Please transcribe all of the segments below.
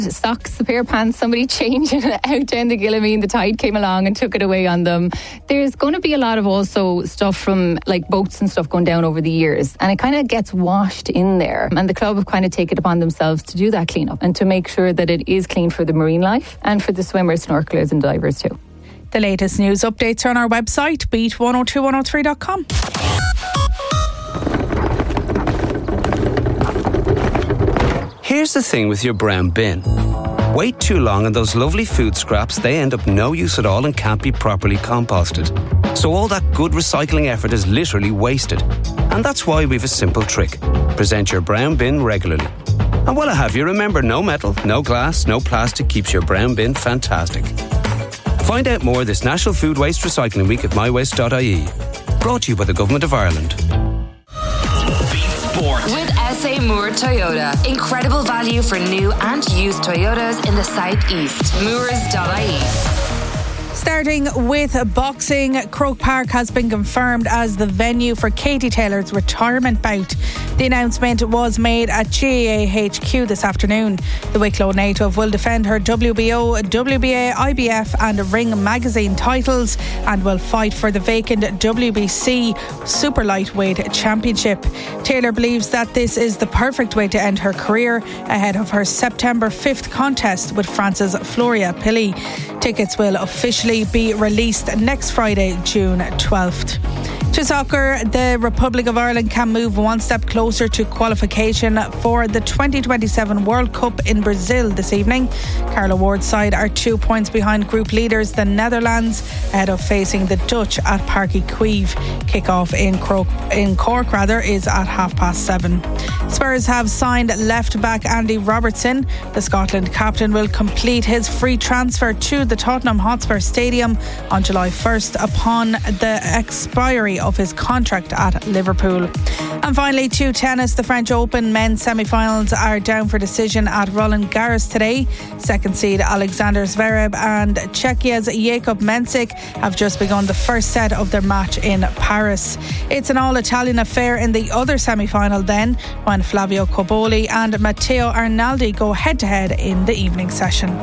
Socks, a pair of pants, somebody changing it out down the Gillamine. The tide came along and took it away on them. There's going to be a lot of also stuff from like boats and stuff going down over the years, and it kind of gets washed in there. And the club have kind of taken it upon themselves to do that cleanup and to make sure that it is clean for the marine life and for the swimmers, snorkelers and divers too. The latest news updates are on our website, beat102103.com. Here's the thing with your brown bin. Wait too long and those lovely food scraps, they end up no use at all and can't be properly composted. So all that good recycling effort is literally wasted. And that's why we've a simple trick. Present your brown bin regularly. And while I have you, remember, no metal, no glass, no plastic keeps your brown bin fantastic. Find out more this National Food Waste Recycling Week at mywaste.ie. Brought to you by the Government of Ireland. With SA Moore Toyota. Incredible value for new and used Toyotas in the southeast. Moores.ie. Starting with boxing, Croke Park has been confirmed as the venue for Katie Taylor's retirement bout. The announcement was made at GAA HQ this afternoon. The Wicklow native will defend her WBO, WBA, IBF and Ring Magazine titles and will fight for the vacant WBC Super Lightweight Championship. Taylor believes that this is the perfect way to end her career ahead of her September 5th contest with France's Floria Pilley. Tickets will officially be released next Friday, June 12th. To soccer, the Republic of Ireland can move one step closer to qualification for the 2027 World Cup in Brazil this evening. Carla Ward's side are 2 points behind group leaders, the Netherlands, ahead of facing the Dutch at Parky Queeve. Kick-off in Cork is at 7:30. Spurs have signed left-back Andy Robertson. The Scotland captain will complete his free transfer to the Tottenham Hotspur Stadium on July 1st upon the expiry of his contract at Liverpool. And finally, to tennis, the French Open men's semi-finals are down for decision at Roland Garros today. Second seed Alexander Zverev and Czechia's Jakub Mensik have just begun the first set of their match in Paris. It's an all-Italian affair in the other semi-final then, when Flavio Cobolli and Matteo Arnaldi go head-to-head in the evening session.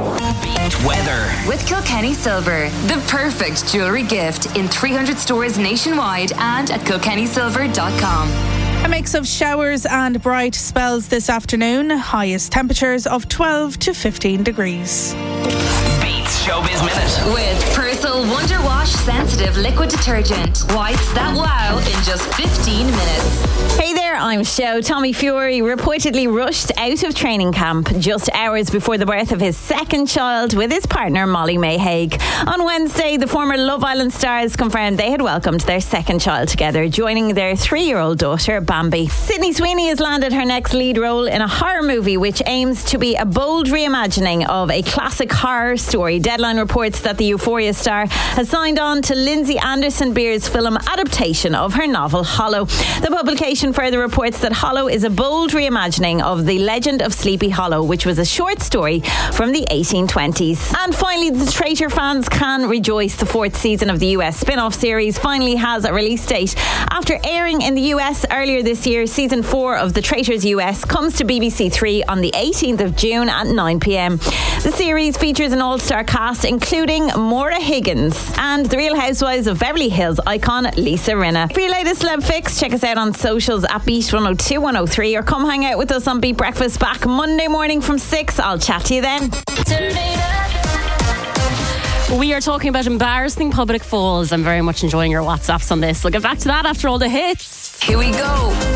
Weather. With Kilkenny Silver, the perfect jewellery gift in 300 stores nationwide and at kilkennysilver.com. A mix of showers and bright spells this afternoon. Highest temperatures of 12 to 15 degrees. Beats Showbiz Minute. With Persil Wonder Wash Sensitive Liquid Detergent. Whites that wow in just 15 minutes. Hey there, I'm Sho. Tommy Fury reportedly rushed out of training camp just hours before the birth of his second child with his partner Molly May Hague. On Wednesday, the former Love Island stars confirmed they had welcomed their second child together, joining their 3-year-old daughter Bambi. Sydney Sweeney has landed her next lead role in a horror movie which aims to be a bold reimagining of a classic horror story. Deadline reports that the Euphoria star has signed on to Lindsay Anderson Beer's film adaptation of her novel Hollow. The publication further reports that Hollow is a bold reimagining of the Legend of Sleepy Hollow, which was a short story from the 1820s. And finally, the Traitor fans can rejoice. The 4th season of the US spin-off series finally has a release date. After airing in the US earlier this year, season 4 of The Traitors US comes to BBC 3 on the 18th of June at 9 p.m. The series features an all-star cast including Maura Higgins and the Real Housewives of Beverly Hills icon Lisa Rinna. For your latest celeb fix, check us out on socials at Beat 102 103 or come hang out with us on Beat Breakfast back Monday morning from 6. I'll chat to you then. We are talking about embarrassing public falls. I'm very much enjoying your WhatsApps on this. We'll get back to that after all the hits. Here we go.